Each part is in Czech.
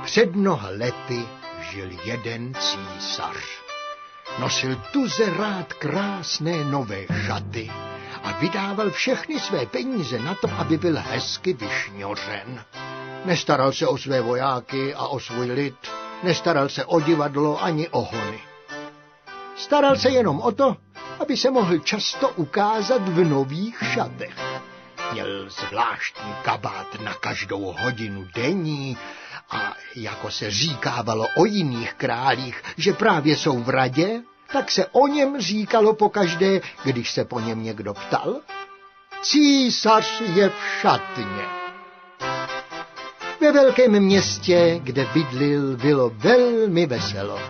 Před mnoha lety žil jeden císař. Nosil tuze rád krásné nové šaty a vydával všechny své peníze na to, aby byl hezky vyšňořen. Nestaral se o své vojáky a o svůj lid, nestaral se o divadlo ani o hony. Staral se jenom o to, aby se mohl často ukázat v nových šatech. Měl zvláštní kabát na každou hodinu denní a jako se říkávalo o jiných králích, že právě jsou v radě, tak se o něm říkalo pokaždé, když se po něm někdo ptal. Císař je v šatně. Ve velkém městě, kde bydlil, bylo velmi veselo.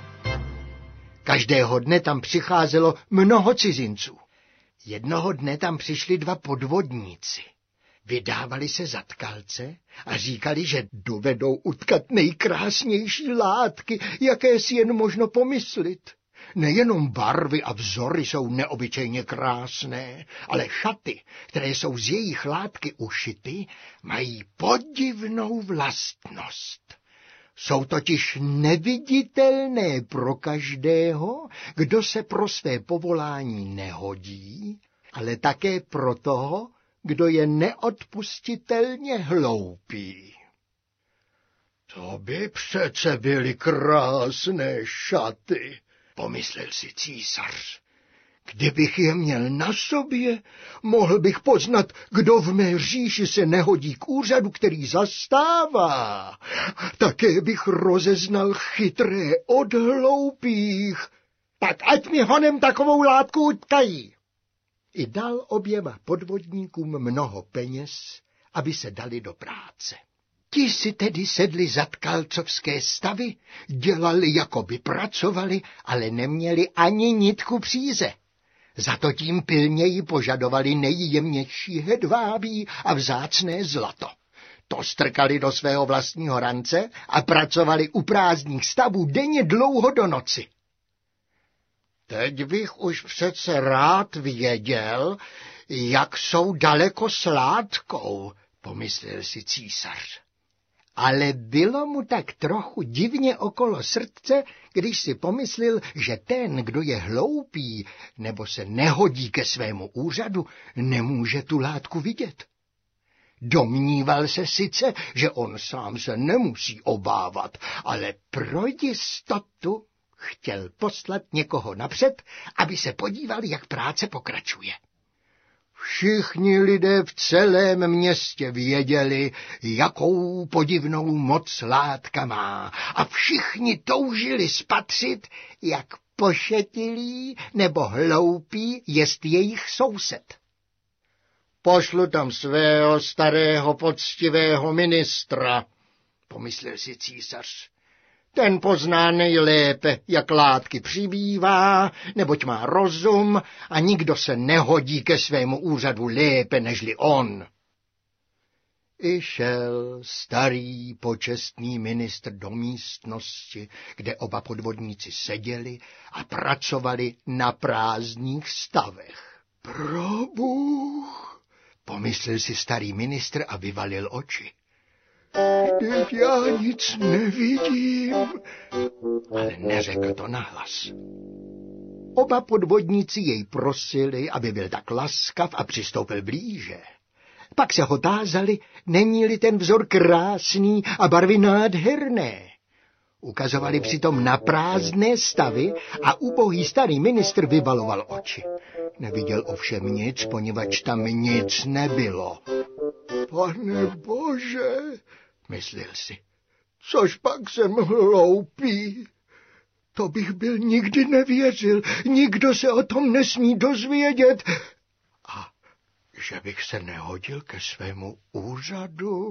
Každého dne tam přicházelo mnoho cizinců. Jednoho dne tam přišli dva podvodníci. Vydávali se za tkalce a říkali, že dovedou utkat nejkrásnější látky, jaké si jen možno pomyslit. Nejenom barvy a vzory jsou neobyčejně krásné, ale šaty, které jsou z jejich látky ušity, mají podivnou vlastnost. Jsou totiž neviditelné pro každého, kdo se pro své povolání nehodí, ale také pro toho, kdo je neodpustitelně hloupý. To by přece byly krásné šaty, pomyslel si císař. Kdybych je měl na sobě, mohl bych poznat, kdo v mé říši se nehodí k úřadu, který zastává. Také bych rozeznal chytré od hloupých. Tak ať mi honem takovou látku utkají. I dal oběma podvodníkům mnoho peněz, aby se dali do práce. Ti si tedy sedli za tkalcovské stavy, dělali, jako by pracovali, ale neměli ani nitku příze. Za to tím pilněji požadovali nejjemnější hedvábí a vzácné zlato. To strkali do svého vlastního rance a pracovali u prázdných stavů denně dlouho do noci. Teď bych už přece rád věděl, jak jsou daleko s látkou, pomyslel si císař. Ale bylo mu tak trochu divně okolo srdce, když si pomyslel, že ten, kdo je hloupý nebo se nehodí ke svému úřadu, nemůže tu látku vidět. Domníval se sice, že on sám se nemusí obávat, ale pro jistotu chtěl poslat někoho napřed, aby se podíval, jak práce pokračuje. Všichni lidé v celém městě věděli, jakou podivnou moc látka má, a všichni toužili spatřit, jak pošetilý nebo hloupý jest jejich soused. Pošlu tam svého starého poctivého ministra, pomyslel si císař. Ten pozná nejlépe, jak látky přibývá, neboť má rozum a nikdo se nehodí ke svému úřadu lépe nežli on. I šel starý počestný ministr do místnosti, kde oba podvodníci seděli a pracovali na prázdných stavech. Probůh, pomyslel si starý ministr a vyvalil oči. Vždyť já nic nevidím, ale neřekl to nahlas. Oba podvodníci jej prosili, aby byl tak laskav a přistoupil blíže. Pak se ho tázali, není-li ten vzor krásný a barvy nádherné. Ukazovali přitom na prázdné stavy a ubohý starý ministr vyvaloval oči. Neviděl ovšem nic, poněvadž tam nic nebylo. Pane Bože, myslel si, což pak jsem hloupý. To bych byl nikdy nevěřil, nikdo se o tom nesmí dozvědět. A že bych se nehodil ke svému úřadu?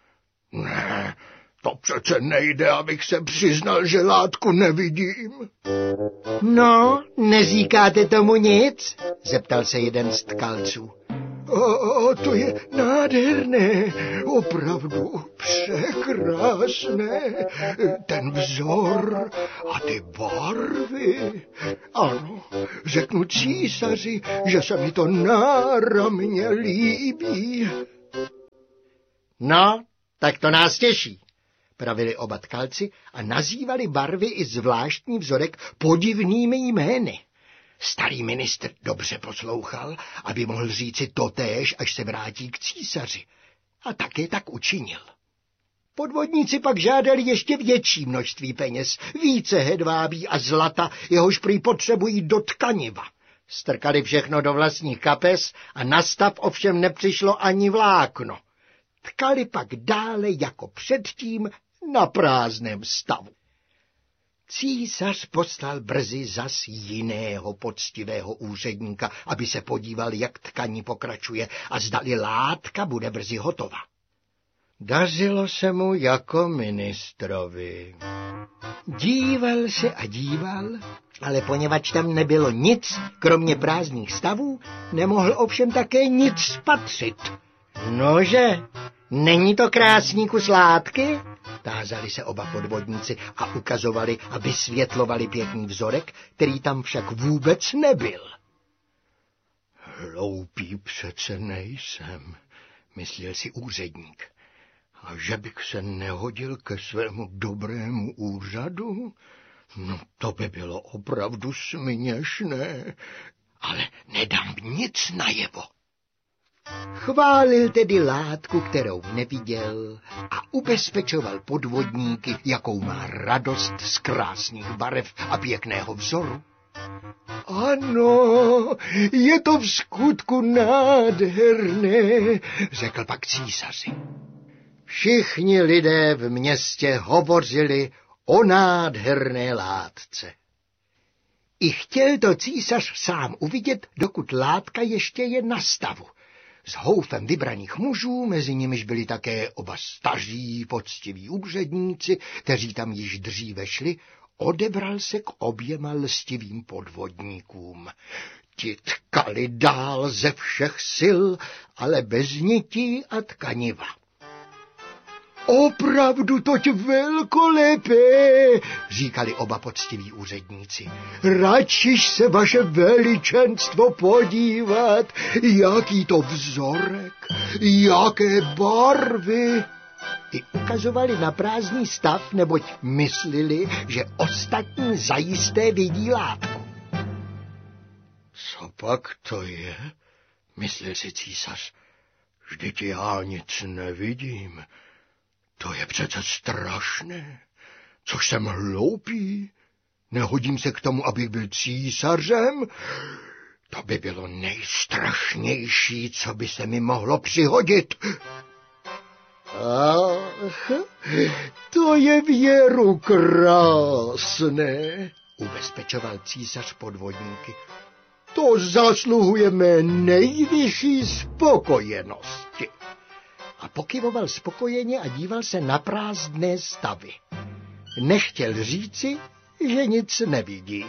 Ne, to přece nejde, abych se přiznal, že látku nevidím. No, neříkáte tomu nic? Zeptal se jeden z tkalců. To je nádherné, opravdu překrásné, ten vzor a ty barvy. Ano, řeknu císaři, že se mi to náramně líbí. No, tak to nás těší. pravili oba tkalci a nazývali barvy i zvláštní vzorek podivnými jmény. Starý ministr dobře poslouchal, aby mohl říci totéž, až se vrátí k císaři. A také tak učinil. Podvodníci pak žádali ještě větší množství peněz, více hedvábí a zlata, jehož prý potřebují do tkaniva. Strkali všechno do vlastních kapes a na stav ovšem nepřišlo ani vlákno. Tkali pak dále jako předtím na prázdném stavu. Císař poslal brzy zas jiného poctivého úředníka, aby se podíval, jak tkaní pokračuje a zdali látka bude brzy hotova. Dařilo se mu jako ministrovi. Díval se a díval, ale poněvadž tam nebylo nic, kromě prázdných stavů, nemohl ovšem také nic spatřit. Nože, není to krásný kus látky? Tázali se oba podvodníci a ukazovali a vysvětlovali pěkný vzorek, který tam však vůbec nebyl. Hloupý přece nejsem, myslel si úředník. A že bych se nehodil ke svému dobrému úřadu? No to by bylo opravdu směšné, ale nedám nic najevo. Chválil tedy látku, kterou neviděl, a ubezpečoval podvodníky, jakou má radost z krásných barev a pěkného vzoru. Ano, je to v skutku nádherné, řekl pak císaři. Všichni lidé v městě hovořili o nádherné látce. I chtěl to císař sám uvidět, dokud látka ještě je na stavu. S houfem vybraných mužů, mezi nimiž byli také oba staří, poctiví úředníci, kteří tam již dříve šli, odebral se k oběma lstivým podvodníkům. Ti tkali dál ze všech sil, ale bez nití a tkaniva. Opravdu toť velkolepé, říkali oba poctiví úředníci. Radšiš se vaše veličenstvo podívat, jaký to vzorek, jaké barvy. I ukazovali na prázdný stav, neboť myslili, že ostatní zajisté vidí látku. Co pak to je? Myslel si císař. Vždyť já nic nevidím. To je přece strašné. Což jsem hloupý? Nehodím se k tomu, abych byl císařem? To by bylo nejstrašnější, co by se mi mohlo přihodit. Ach, to je věru krásné, ubezpečoval císař podvodníky. To zasluhujeme nejvyšší spokojenosti. A pokyvoval spokojeně a díval se na prázdné stavy. Nechtěl říci, že nic nevidí.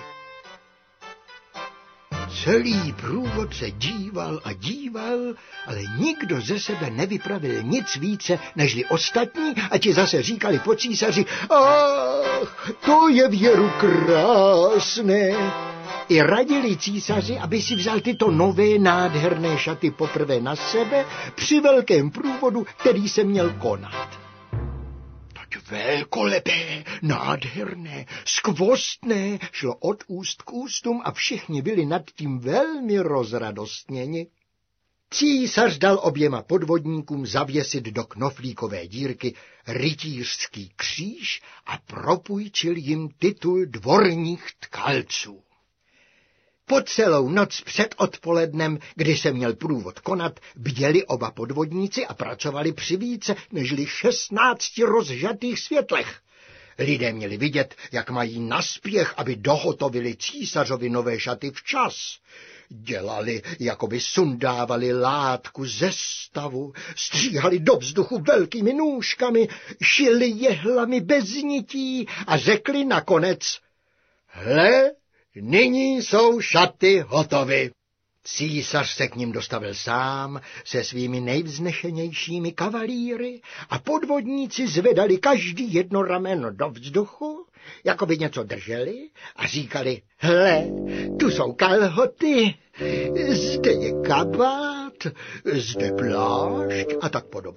Celý průvod se díval a díval, ale nikdo ze sebe nevypravil nic více, nežli ostatní, a ti zase říkali po císaři, ach, to je věru krásné. I radili císaři, aby si vzal tyto nové nádherné šaty poprvé na sebe při velkém průvodu, který se měl konat. Toť velkolepé, nádherné, skvostné šlo od úst k ústům a všichni byli nad tím velmi rozradostněni. Císař dal oběma podvodníkům zavěsit do knoflíkové dírky rytířský kříž a propůjčil jim titul dvorních tkalců. Po celou noc před odpolednem, kdy se měl průvod konat, bděli oba podvodníci a pracovali při více nežli 16 rozžatých světlech. Lidé měli vidět, jak mají naspěch, aby dohotovili císařovi nové šaty včas. Dělali, jako by sundávali látku ze stavu, stříhali do vzduchu velkými nůžkami, šili jehlami bez nití a řekli nakonec: Hle, nyní jsou šaty hotovy. Císař se k nim dostavil sám se svými nejvznešenějšími kavalíry a podvodníci zvedali každý jedno rameno do vzduchu, jako by něco drželi a říkali: Hle, tu jsou kalhoty, zde je kabát, zde plášť a tak podobně.